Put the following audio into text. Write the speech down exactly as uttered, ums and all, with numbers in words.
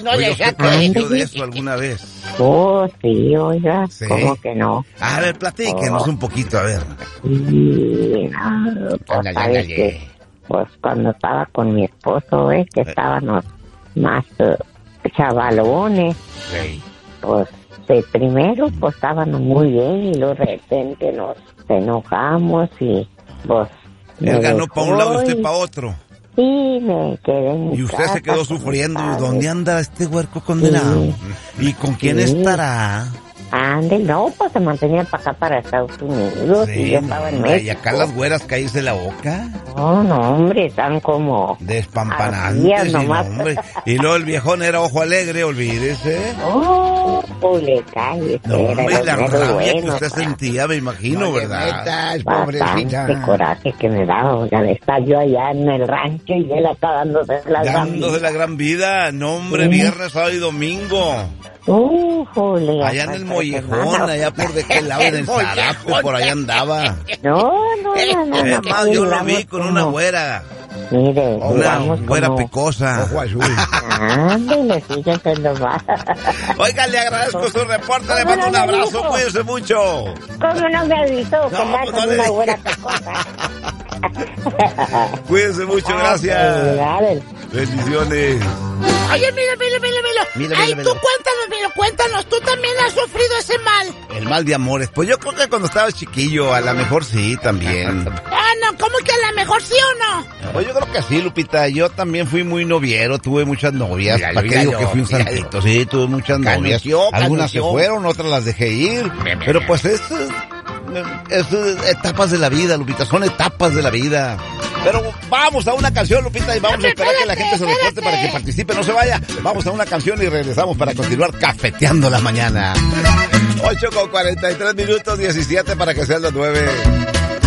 no Oiga, le ¿usted saco. platico de eso alguna vez? Oh, sí, oiga, Sí. ¿cómo que no? A ver, platíquenos un poquito, a ver. Sí, no, pues, Ándale, ¿sabes ándale. qué? Pues cuando estaba con mi esposo, ¿ves? Que estábamos más eh, chavalones, Sí. pues de primero pues estábamos muy bien y luego de repente nos enojamos y pues... me Él ganó dejó para un lado y usted y- para otro. Sí, me quedé en mi Y usted se casa quedó con sufriendo. mis ¿Dónde padres. anda este huerco condenado? ¿Y con quién Sí. estará? Ande, no, pues se mantenía para acá, para Estados Unidos, y yo estaba en hombre, México. y acá las güeras caíse la boca. No, no, hombre, están como... Despampanantes. Así es Y, no, nomás. hombre. Y luego el viejón era ojo alegre, olvídese. Oh, pues calle. No, hombre, la rabia que usted sentía, me imagino, No le ¿verdad? metas, Bastante pobrecita. coraje que me daba, oiga, de estar yo allá en el rancho y él acá dándose la Dándose la gran vida. No, hombre, Sí. viernes, sábado y domingo. Uh, jole, Allá en el Mollejón, allá por de qué lado, en el Mollejón. Zarape, por allá andaba. No, no, no, no. Es no, más, yo lo duramos vi con una como- güera. Mire, Una duramos güera como... pecosa. Ojo azul. Ándale, fíjese nomás. Oiga, le agradezco su reporte, le mando un abrazo, cuídese mucho. ¿Cómo no me avisó que No, andaba pues no con le una dije. güera pecosa? Cuídese mucho, Ah, gracias. dale. Bendiciones. Oye, mira, mira, mira, mira. Mira, Ay, mira, tú mira. cuéntanos, mira, cuéntanos. Tú también has sufrido ese mal. El mal de amores. Pues yo creo que cuando estaba chiquillo, a lo mejor sí, también. Ah, no, ¿cómo que a lo mejor sí o no? Pues yo creo que sí, Lupita. Yo también fui muy noviero, tuve muchas novias. Míralo, ¿Para qué digo míralo, que fui un míralo. santito? Sí, tuve muchas novias. Canució, Algunas se canució. fueron, otras las dejé ir. Mira, Pero mira. pues es, es, es etapas de la vida, Lupita. Son etapas de la vida. Pero vamos a una canción, Lupita, y vamos a esperar que la gente se reporte para que participe. No se vaya. Vamos a una canción y regresamos para continuar cafeteando la mañana. ocho con cuarenta y tres minutos, diecisiete para que sean las nueve.